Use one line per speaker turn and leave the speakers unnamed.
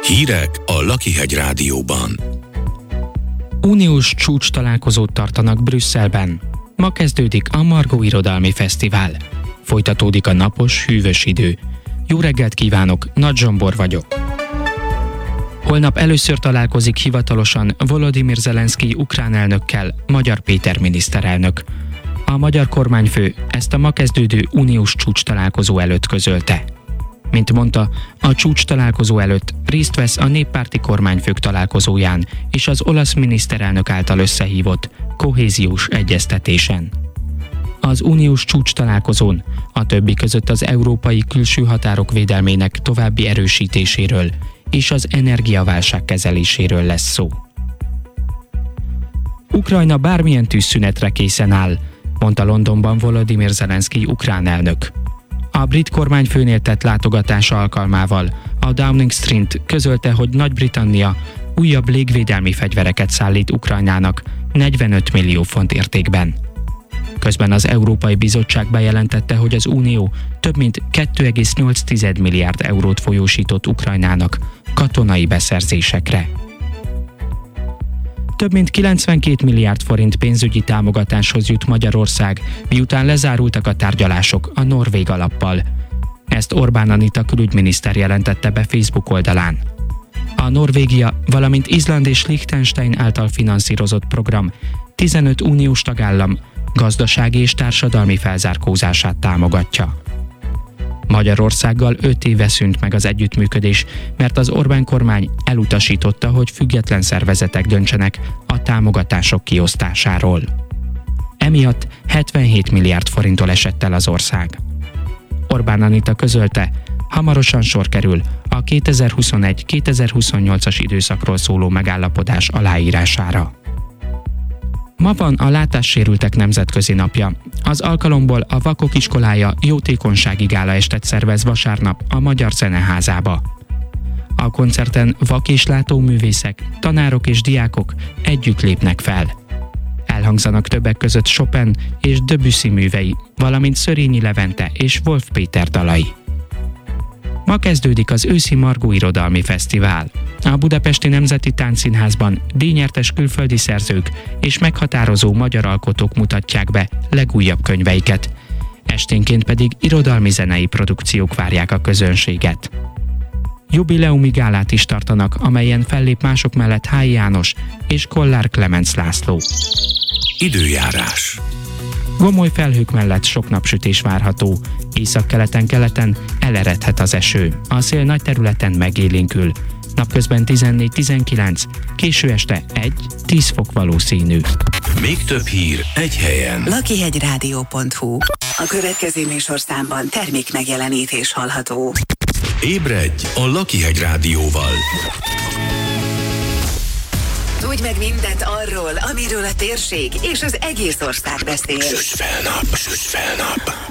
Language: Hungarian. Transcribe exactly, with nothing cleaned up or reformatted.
Hírek a Lakihegy Rádióban.
Uniós csúcs találkozót tartanak Brüsszelben. Ma kezdődik a Margó Irodalmi Fesztivál. Folytatódik a napos, hűvös idő. Jó reggelt kívánok, Nagy Zsombor vagyok. Holnap először találkozik hivatalosan Volodymyr Zelenszkij ukrán elnökkel Magyar Péter miniszterelnök. A magyar kormányfő ezt a ma kezdődő uniós csúcs találkozó előtt közölte. Mint mondta, a csúcs találkozó előtt részt vesz a néppárti kormányfők találkozóján és az olasz miniszterelnök által összehívott kohéziós egyeztetésen. Az uniós csúcs találkozón a többi között az európai külső határok védelmének további erősítéséről és az energiaválság kezeléséről lesz szó. Ukrajna bármilyen tűzszünetre készen áll, mondta Londonban Volodymyr Zelenszkij ukrán elnök. A brit kormányfőnél tett látogatása alkalmával a Downing Street közölte, hogy Nagy-Britannia újabb légvédelmi fegyvereket szállít Ukrajnának negyvenöt millió font értékben. Közben az Európai Bizottság bejelentette, hogy az Unió több mint két egész nyolc milliárd eurót folyósított Ukrajnának katonai beszerzésekre. Több mint kilencvenkét milliárd forint pénzügyi támogatáshoz jut Magyarország, miután lezárultak a tárgyalások a norvég alappal. Ezt Orbán Anita külügyminiszter jelentette be Facebook oldalán. A Norvégia, valamint Izland és Liechtenstein által finanszírozott program tizenöt uniós tagállam gazdasági és társadalmi felzárkózását támogatja. Magyarországgal öt éve szűnt meg az együttműködés, mert az Orbán kormány elutasította, hogy független szervezetek döntsenek a támogatások kiosztásáról. Emiatt hetvenhét milliárd forinttól esett el az ország. Orbán Anita közölte, hamarosan sor kerül a kétezer-huszonegy kétezer-huszonnyolcas időszakról szóló megállapodás aláírására. Ma van a látássérültek nemzetközi napja. Az alkalomból a Vakok Iskolája jótékonysági gála estet szervez vasárnap a Magyar Zeneházába. A koncerten vak- és látóművészek, tanárok és diákok együtt lépnek fel. Elhangzanak többek között Chopin és Debussy művei, valamint Szörényi Levente és Wolf Péter dalai. Ma kezdődik az őszi Margó Irodalmi Fesztivál. A Budapesti Nemzeti Táncszínházban díjnyertes külföldi szerzők és meghatározó magyar alkotók mutatják be legújabb könyveiket. Esténként pedig irodalmi-zenei produkciók várják a közönséget. Jubileumi gálát is tartanak, amelyen fellép mások mellett Hály János és Kollár Klemenc László.
Időjárás.
Gomoly felhők mellett sok napsütés várható. Északkeleten-keleten eleredhet az eső. A szél nagy területen megélénkül. Napközben tizennégy-tizenkilenc, késő este egy-tíz fok valószínű.
Még több hír egy helyen.
lakihegyrádió pont hu. A következő műsorszámban termék megjelenítés hallható.
Ébredj a Lakihegy Rádióval.
Tudj meg mindent arról, amiről a térség és az egész ország beszél.
Süss fel nap, süss fel nap.